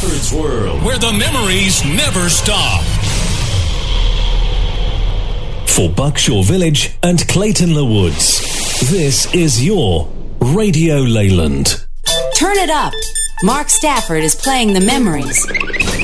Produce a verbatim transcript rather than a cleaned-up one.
Stafford's World, where the memories never stop. For Buckshaw Village and Clayton Le Woods, this is your Radio Leyland. Turn it up. Mark Stafford is playing the memories.